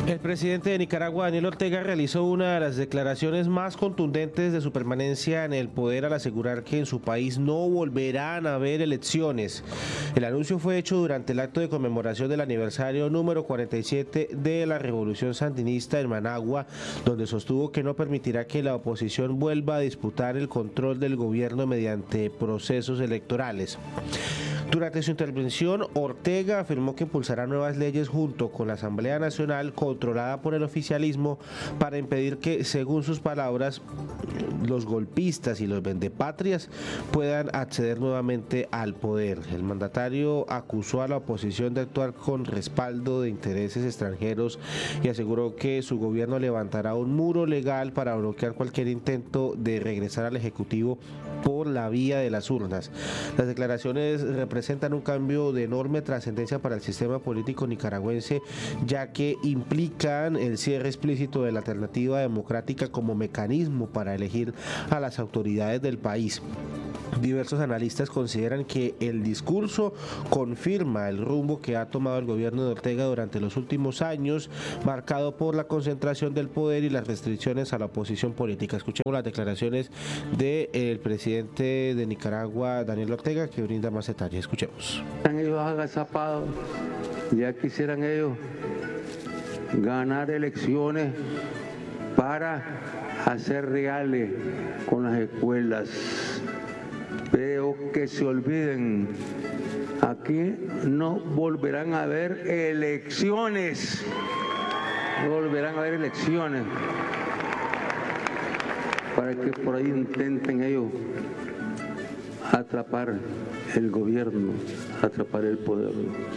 El presidente de Nicaragua, Daniel Ortega, realizó una de las declaraciones más contundentes de su permanencia en el poder al asegurar que en su país no volverán a haber elecciones. El anuncio fue hecho durante el acto de conmemoración del aniversario número 47 de la Revolución Sandinista en Managua, donde sostuvo que no permitirá que la oposición vuelva a disputar el control del gobierno mediante procesos electorales. Durante su intervención, Ortega afirmó que impulsará nuevas leyes junto con la Asamblea Nacional controlada por el oficialismo para impedir que, según sus palabras, los golpistas y los vendepatrias puedan acceder nuevamente al poder. El mandatario acusó a la oposición de actuar con respaldo de intereses extranjeros y aseguró que su gobierno levantará un muro legal para bloquear cualquier intento de regresar al Ejecutivo por la vía de las urnas. Las declaraciones representan un cambio de enorme trascendencia para el sistema político nicaragüense, ya que implican el cierre explícito de la alternativa democrática como mecanismo para elegir a las autoridades del país. Diversos analistas consideran que el discurso confirma el rumbo que ha tomado el gobierno de Ortega durante los últimos años, marcado por la concentración del poder y las restricciones a la oposición política. Escuchemos las declaraciones del presidente de Nicaragua, Daniel Ortega, que brinda más detalles. Escuchemos. Están ellos agazapados, ya quisieran ellos ganar elecciones para hacer reales con las escuelas. Veo que se olviden, aquí no volverán a haber elecciones, no volverán a haber elecciones, para que por ahí intenten ellos atrapar el gobierno, atrapar el poder.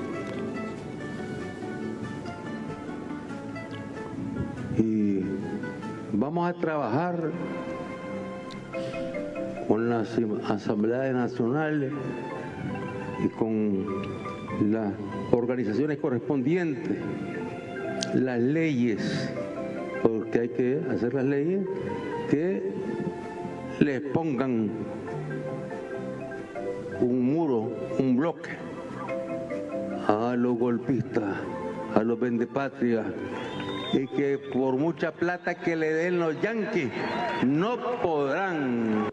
Y vamos a trabajar con las asambleas nacionales y con las organizaciones correspondientes, las leyes, porque hay que hacer las leyes que les pongan un muro, un bloque a los golpistas, a los vendepatrias, y que por mucha plata que le den los yanquis no podrán.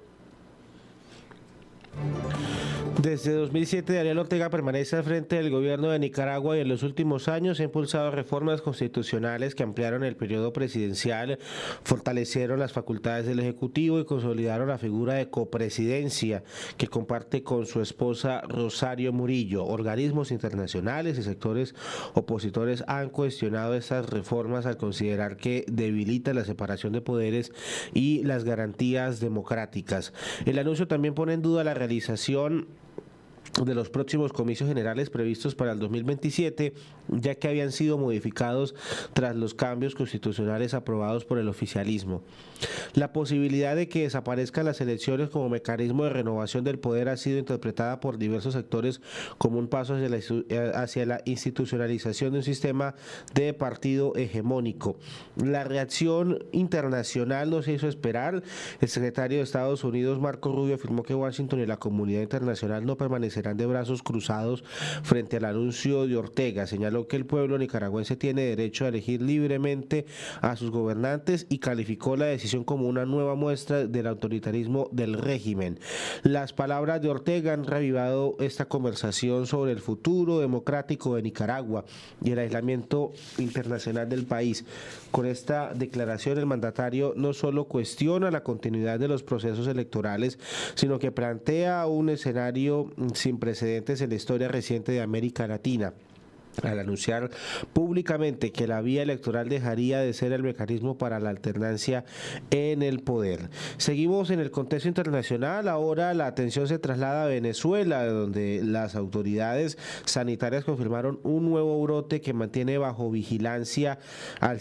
Desde 2007, Daniel Ortega permanece al frente del gobierno de Nicaragua y en los últimos años ha impulsado reformas constitucionales que ampliaron el periodo presidencial, fortalecieron las facultades del Ejecutivo y consolidaron la figura de copresidencia que comparte con su esposa Rosario Murillo. Organismos internacionales y sectores opositores han cuestionado estas reformas al considerar que debilitan la separación de poderes y las garantías democráticas. El anuncio también pone en duda la realización de los próximos comicios generales previstos para el 2027, ya que habían sido modificados tras los cambios constitucionales aprobados por el oficialismo. La posibilidad de que desaparezcan las elecciones como mecanismo de renovación del poder ha sido interpretada por diversos sectores como un paso hacia la institucionalización de un sistema de partido hegemónico. La reacción internacional no se hizo esperar. El secretario de Estados Unidos, Marco Rubio, afirmó que Washington y la comunidad internacional no permanecerán de brazos cruzados frente al anuncio de Ortega. Señaló que el pueblo nicaragüense tiene derecho a elegir libremente a sus gobernantes y calificó la decisión como una nueva muestra del autoritarismo del régimen. Las palabras de Ortega han revivado esta conversación sobre el futuro democrático de Nicaragua y el aislamiento internacional del país. Con esta declaración, el mandatario no solo cuestiona la continuidad de los procesos electorales, sino que plantea un escenario sin precedentes en la historia reciente de América Latina, al anunciar públicamente que la vía electoral dejaría de ser el mecanismo para la alternancia en el poder. Seguimos en el contexto internacional. Ahora la atención se traslada a Venezuela, donde las autoridades sanitarias confirmaron un nuevo brote que mantiene bajo vigilancia al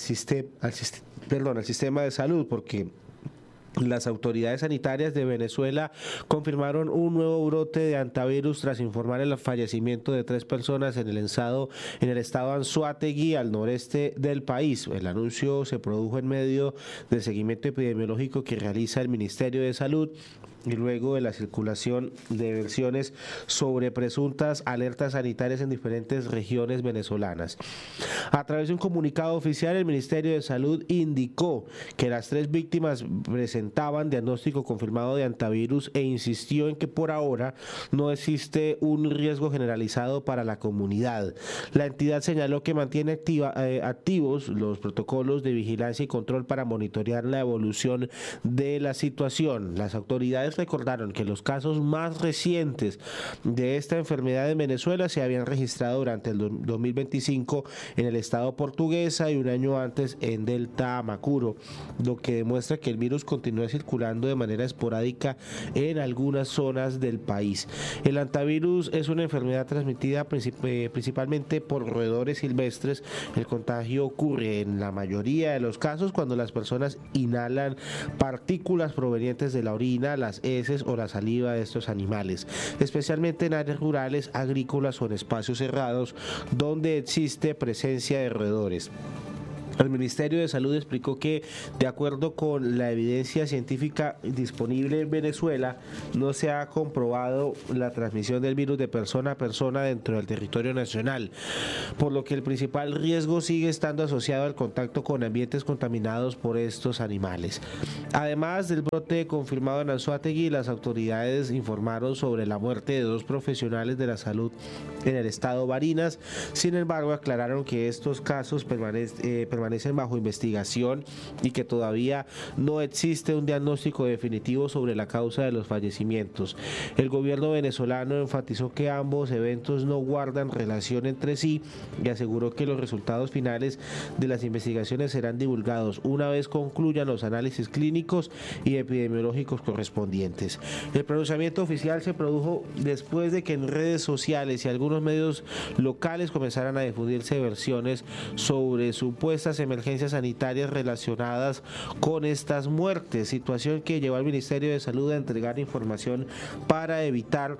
sistema de salud, porque las autoridades sanitarias de Venezuela confirmaron un nuevo brote de hantavirus tras informar el fallecimiento de 3 personas en el estado Anzoátegui, al noreste del país. El anuncio se produjo en medio del seguimiento epidemiológico que realiza el Ministerio de Salud y luego de la circulación de versiones sobre presuntas alertas sanitarias en diferentes regiones venezolanas. A través de un comunicado oficial, el Ministerio de Salud indicó que las 3 víctimas presentaban diagnóstico confirmado de hantavirus e insistió en que por ahora no existe un riesgo generalizado para la comunidad. La entidad señaló que mantiene activos los protocolos de vigilancia y control para monitorear la evolución de la situación. Las autoridades recordaron que los casos más recientes de esta enfermedad en Venezuela se habían registrado durante el 2025 en el estado Portuguesa y un año antes en Delta Amacuro, lo que demuestra que el virus continúa circulando de manera esporádica en algunas zonas del país. El hantavirus es una enfermedad transmitida principalmente por roedores silvestres. El contagio ocurre en la mayoría de los casos cuando las personas inhalan partículas provenientes de la orina, las heces o la saliva de estos animales, especialmente en áreas rurales, agrícolas o en espacios cerrados donde existe presencia de roedores. El Ministerio de Salud explicó que, de acuerdo con la evidencia científica disponible en Venezuela, no se ha comprobado la transmisión del virus de persona a persona dentro del territorio nacional, por lo que el principal riesgo sigue estando asociado al contacto con ambientes contaminados por estos animales. Además del brote confirmado en Anzoátegui, las autoridades informaron sobre la muerte de 2 profesionales de la salud en el estado Barinas. Sin embargo, aclararon que estos casos permanecen bajo investigación y que todavía no existe un diagnóstico definitivo sobre la causa de los fallecimientos. El gobierno venezolano enfatizó que ambos eventos no guardan relación entre sí y aseguró que los resultados finales de las investigaciones serán divulgados una vez concluyan los análisis clínicos y epidemiológicos correspondientes. El pronunciamiento oficial se produjo después de que en redes sociales y algunos medios locales comenzaran a difundirse versiones sobre supuestas emergencias sanitarias relacionadas con estas muertes, situación que llevó al Ministerio de Salud a entregar información para evitar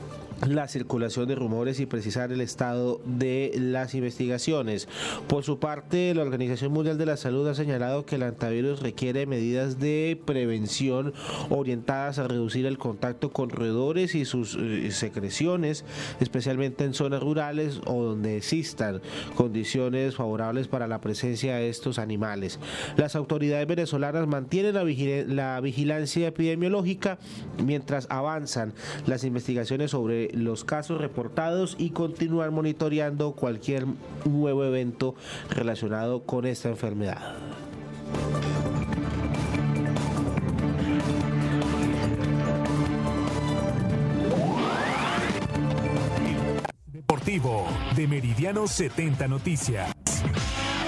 la circulación de rumores y precisar el estado de las investigaciones. Por su parte, la Organización Mundial de la Salud ha señalado que el hantavirus requiere medidas de prevención orientadas a reducir el contacto con roedores y sus secreciones, especialmente en zonas rurales o donde existan condiciones favorables para la presencia de estos animales. Las autoridades venezolanas mantienen la vigilancia epidemiológica mientras avanzan las investigaciones sobre los casos reportados y continúan monitoreando cualquier nuevo evento relacionado con esta enfermedad. Deportivo de Meridiano 70 Noticias.